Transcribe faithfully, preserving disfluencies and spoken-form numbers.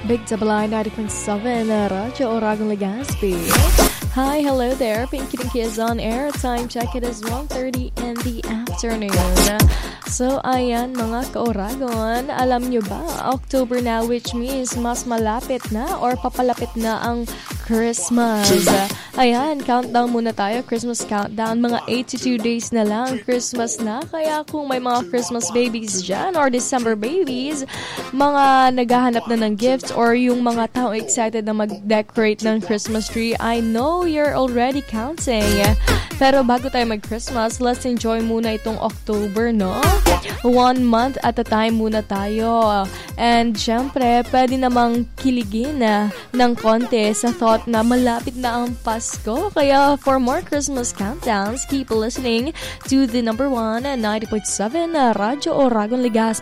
Big Double I ninety point seven, uh, Radyo Oragon Legazpi. Hi, hello there. Pinky Dinky is on air. Time check, it is one thirty in the afternoon. So, ayan mga ka-Oragon, alam nyo ba, October na, which means mas malapit na or papalapit na ang Christmas. Ayan, countdown muna tayo. Christmas countdown. Mga eighty-two days na lang. Christmas na. Kaya kung may mga Christmas babies dyan or December babies, mga naghahanap na ng gifts or yung mga tao excited na mag-decorate ng Christmas tree, I know you're already counting. Pero bago tayo mag-Christmas, let's enjoy muna itong October, no? One month at a time muna tayo. And syempre, pwede namang kiligin na ng konti sa thought na malapit na ang Pasko. Kaya for more Christmas countdowns, keep listening to the number one ninety point seven Radyo Oragon Legazpi.